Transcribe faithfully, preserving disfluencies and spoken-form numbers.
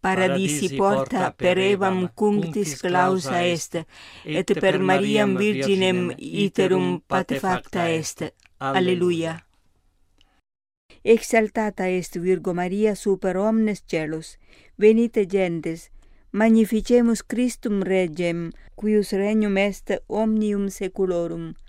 paradisi porta per evam cunctis clausa est, et per Mariam Virginem iterum patefacta est. Alleluia. Exaltata est Virgo Maria super omnes celus, venite gentes, magnificemus Christum Regem, quius regnum est omnium seculorum,